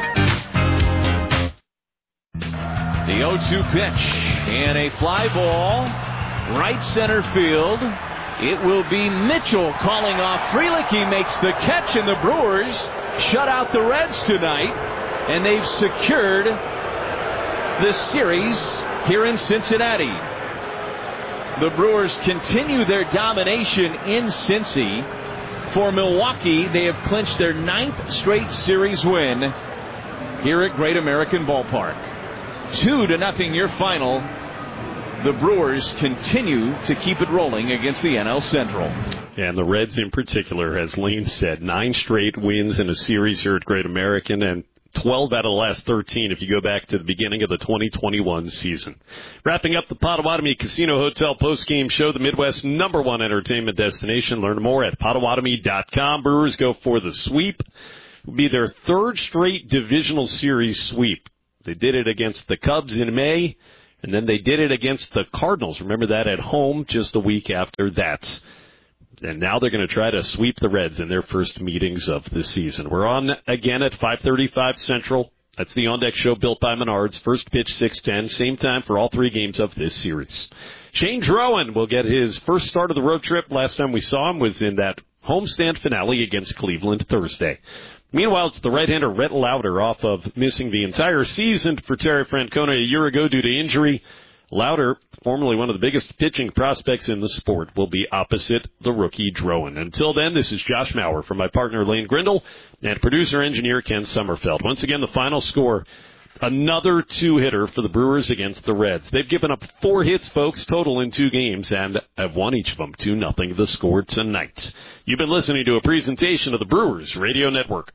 The 0-2 pitch and a fly ball, right center field. It will be Mitchell calling off Frelick. He makes the catch, and the Brewers shut out the Reds tonight, and they've secured the series here in Cincinnati. The Brewers continue their domination in Cincy. For Milwaukee, they have clinched their 9th straight series win here at Great American Ballpark. 2-0 your final. The Brewers continue to keep it rolling against the NL Central. And the Reds in particular, as Lane said, 9 straight wins in a series here at Great American. And 12 out of the last 13 if you go back to the beginning of the 2021 season. Wrapping up the Potawatomi Casino Hotel postgame show, the Midwest's #1 entertainment destination. Learn more at Potawatomi.com. Brewers go for the sweep. It will be their third straight divisional series sweep. They did it against the Cubs in May, and then they did it against the Cardinals. Remember that at home just a week after that. And now they're going to try to sweep the Reds in their first meetings of the season. We're on again at 5:35 Central. That's the On Deck Show built by Menards. First pitch 6:10. Same time for all three games of this series. Shane Drowan will get his first start of the road trip. Last time we saw him was in that homestand finale against Cleveland Thursday. Meanwhile, it's the right-hander Rhett Lauder off of missing the entire season for Terry Francona a year ago due to injury. Lauder, formerly one of the biggest pitching prospects in the sport, will be opposite the rookie Drowan. Until then, this is Josh Maurer from my partner Lane Grindle and producer-engineer Ken Sommerfeld. Once again, the final score, another two-hitter for the Brewers against the Reds. They've given up 4 hits, folks, total in 2 games, and have won each of them 2-0 the score tonight. You've been listening to a presentation of the Brewers Radio Network.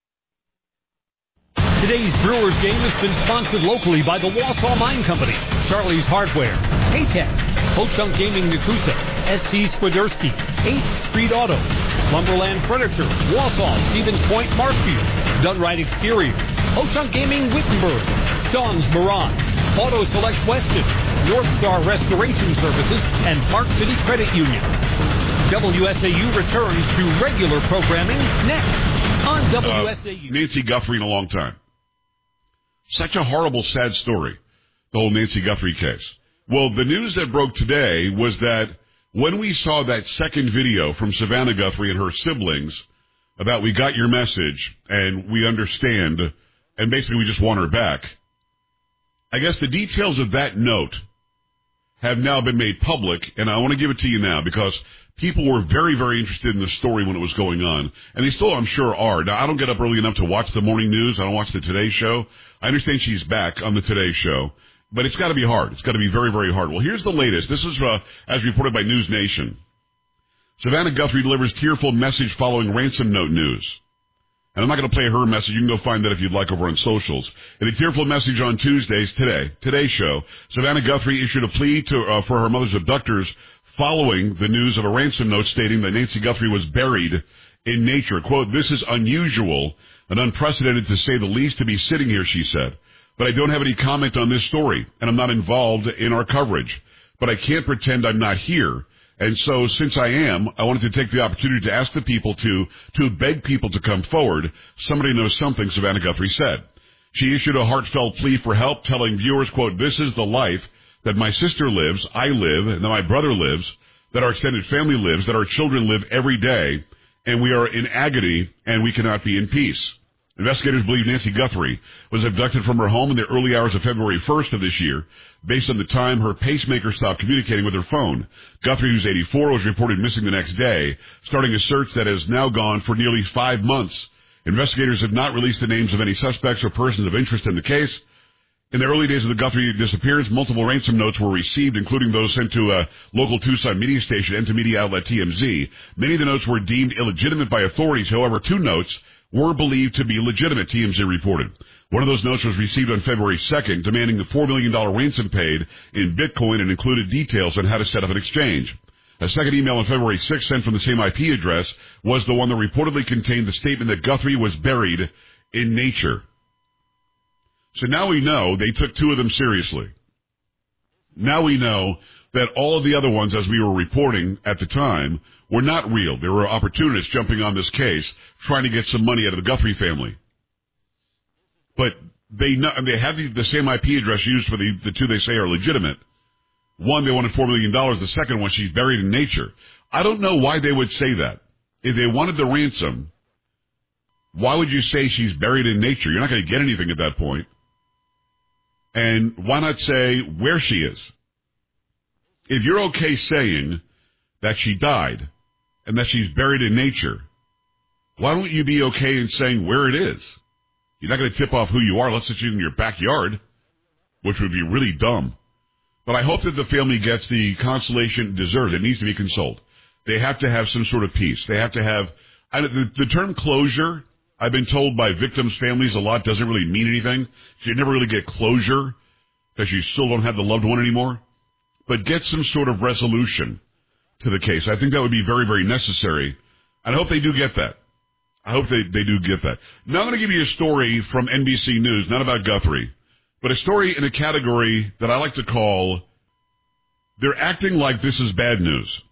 Today's Brewers game has been sponsored locally by the Wausau Mine Company, Charlie's Hardware, Paytech, Ho-Chunk Gaming Nakusa, SC Swiderski, 8th Street Auto, Lumberland Furniture, Wausau, Stevens Point, Marshfield, Dunright Exteriors, Ho-Chunk Gaming Wittenberg, Sean's Mirage, Auto Select Weston, North Star Restoration Services, and Park City Credit Union. WSAU returns to regular programming next on WSAU. Nancy Guthrie in a long time. Such a horrible, sad story, the whole Nancy Guthrie case. Well, the news that broke today was that when we saw that second video from Savannah Guthrie and her siblings about we got your message and we understand, and basically we just want her back, I guess the details of that note have now been made public, and I want to give it to you now because people were very, very interested in the story when it was going on, and they still, I'm sure, are. Now, I don't get up early enough to watch the morning news. I don't watch the Today Show. I understand she's back on the Today Show, but it's got to be hard. It's got to be very, very hard. Well, here's the latest. This is as reported by News Nation. Savannah Guthrie delivers tearful message following ransom note news. And I'm not going to play her message. You can go find that if you'd like over on socials. In a tearful message on Today's Show, Savannah Guthrie issued a plea for her mother's abductors following the news of a ransom note stating that Nancy Guthrie was buried in nature. Quote, "This is unusual and unprecedented to say the least to be sitting here," she said. "But I don't have any comment on this story, and I'm not involved in our coverage. But I can't pretend I'm not here. And so since I am, I wanted to take the opportunity to ask the people to beg people to come forward. Somebody knows something," Savannah Guthrie said. She issued a heartfelt plea for help, telling viewers, quote, "This is the life that my sister lives, I live, and that my brother lives, that our extended family lives, that our children live every day, and we are in agony, and we cannot be in peace." Investigators believe Nancy Guthrie was abducted from her home in the early hours of February 1st of this year, based on the time her pacemaker stopped communicating with her phone. Guthrie, who's 84, was reported missing the next day, starting a search that has now gone for nearly 5 months. Investigators have not released the names of any suspects or persons of interest in the case. In the early days of the Guthrie disappearance, multiple ransom notes were received, including those sent to a local Tucson media station and to media outlet TMZ. Many of the notes were deemed illegitimate by authorities. However, 2 notes were believed to be legitimate, TMZ reported. One of those notes was received on February 2nd, demanding the $4 million ransom paid in Bitcoin and included details on how to set up an exchange. A second email on February 6th sent from the same IP address was the one that reportedly contained the statement that Guthrie was buried in nature. So now we know they took 2 of them seriously. Now we know that all of the other ones, as we were reporting at the time, were not real. There were opportunists jumping on this case, trying to get some money out of the Guthrie family. But they have the same IP address used for the 2 they say are legitimate. One, they wanted $4 million. The second one, she's buried in nature. I don't know why they would say that. If they wanted the ransom, why would you say she's buried in nature? You're not going to get anything at that point. And why not say where she is? If you're okay saying that she died and that she's buried in nature, why don't you be okay in saying where it is? You're not going to tip off who you are unless it's in your backyard, which would be really dumb. But I hope that the family gets the consolation it deserves. It needs to be consoled. They have to have some sort of peace. They have to have, the term closure I've been told by victims' families a lot doesn't really mean anything. You never really get closure because you still don't have the loved one anymore. But get some sort of resolution to the case. I think that would be very, very necessary. And I hope they do get that. I hope they do get that. Now I'm going to give you a story from NBC News, not about Guthrie, but a story in a category that I like to call, they're acting like this is bad news.